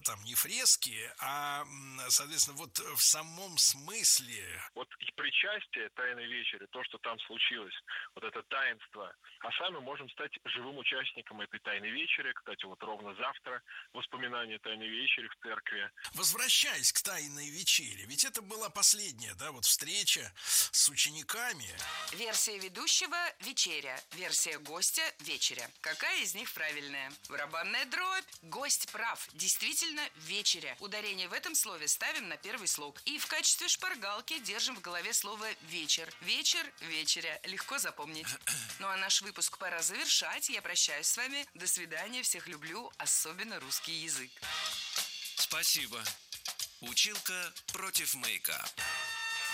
там не фрески, а, соответственно, вот в самом смысле. Вот и причастие Тайной вечери, то, что там случилось, вот это таинство. А сами можем стать живым участником этой Тайной вечери. Кстати, вот ровно завтра воспоминания Тайной вечери в церкви. Возвращаясь к Тайной вечере, ведь это была последняя, да, вот встреча с учениками. Версия ведущего – вечеря. Версия гостя – вечеря. Какая из них правильная? Барабанная дробь. Гость прав. Действительно, вечеря. Ударение в этом слове ставим на первый слог. И в качестве шпаргалки держим в голове слово «вечер». Вечер, вечеря. Легко запомнить. Ну а наш выпуск пора завершать. Я прощаюсь с вами. До свидания. Всех люблю. Особенно русский язык. Спасибо. Училка против мейка.